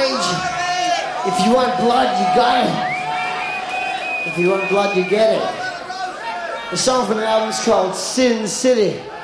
stage. If you want blood, you got it. If you want blood, you get it. The song from the album's called Sin City.